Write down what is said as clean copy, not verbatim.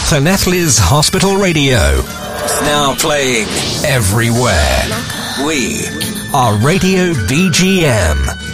Llanelli's Hospital Radio. Now playing everywhere. We are Radio DGM.